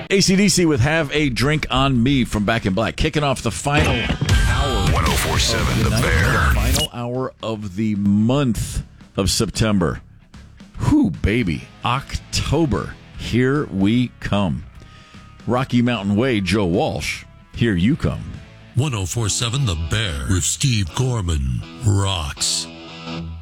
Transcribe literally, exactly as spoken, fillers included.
A C D C with Have a Drink on Me from Back in Black. Kicking off the final hour. one oh four point seven The night, Bear. The final hour of the month of September. Whew, baby. October. Here we come. Rocky Mountain Way, Joe Walsh. Here you come. one oh four point seven The Bear with Steve Gorman rocks.